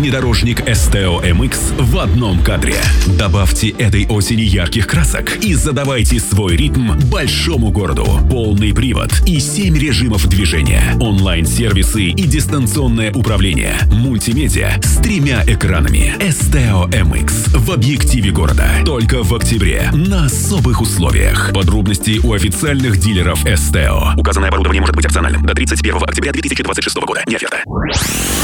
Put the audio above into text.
Внедорожник Esteo MX в одном кадре. Добавьте этой осени ярких красок и задавайте свой ритм большому городу. Полный привод и 7 режимов движения. Онлайн-сервисы и дистанционное управление. Мультимедиа с 3 экранами. Esteo MX в объективе города. Только в октябре на особых условиях. Подробности у официальных дилеров Esteo. Указанное оборудование может быть опциональным. До 31 октября 2026 года. Не оферта.